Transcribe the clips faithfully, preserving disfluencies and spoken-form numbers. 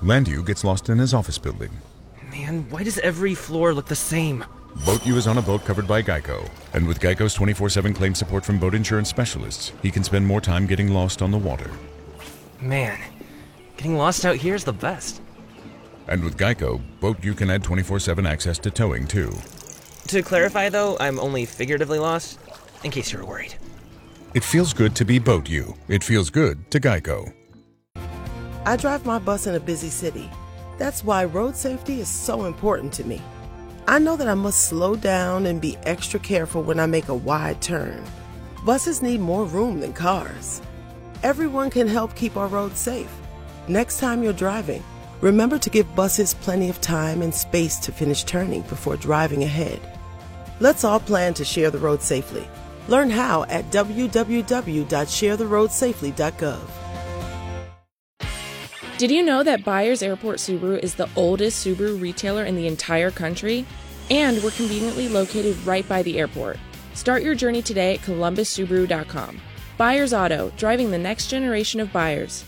Landu gets lost in his office building. Man, why does every floor look the same? Boat U is on a boat covered by Geico, and with Geico's twenty-four seven claim support from boat insurance specialists, he can spend more time getting lost on the water. Man, getting lost out here is the best. And with Geico, Boat U can add twenty-four seven access to towing, too. To clarify, though, I'm only figuratively lost, in case you were worried. It feels good to be Boat U. It feels good to Geico. I drive my bus in a busy city. That's why road safety is so important to me. I know that I must slow down and be extra careful when I make a wide turn. Buses need more room than cars. Everyone can help keep our roads safe. Next time you're driving, remember to give buses plenty of time and space to finish turning before driving ahead. Let's all plan to share the road safely. Learn how at w w w dot share the road safely dot gov. Did you know that Byers Airport Subaru is the oldest Subaru retailer in the entire country? And we're conveniently located right by the airport. Start your journey today at columbus subaru dot com. Byers Auto, driving the next generation of buyers.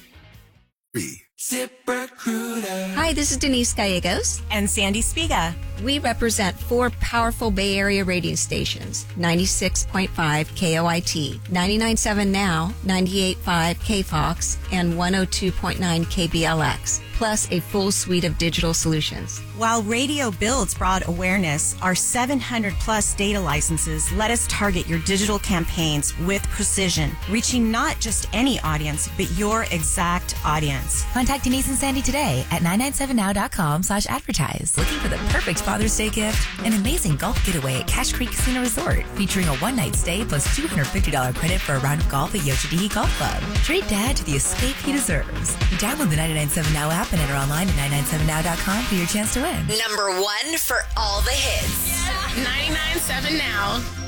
Hi, this is Denise Gallegos. And Sandy Spiga. We represent four powerful Bay Area radio stations, ninety-six point five K O I T, ninety-nine point seven Now, ninety-eight point five K Fox, and one oh two point nine K B L X, plus a full suite of digital solutions. While radio builds broad awareness, our seven hundred plus data licenses let us target your digital campaigns with precision, reaching not just any audience, but your exact audience. Contact Denise and Sandy today at nine nine seven now dot com slash advertise. Looking for the perfect Father's Day gift? An amazing golf getaway at Cache Creek Casino Resort featuring a one-night stay plus two hundred fifty dollars credit for a round of golf at Yoshidiki Golf Club. Treat Dad to the escape he deserves. Download the nine nine seven Now app and enter online at nine nine seven now dot com for your chance to win. Number one for all the hits. Yeah. ninety-nine point seven Now.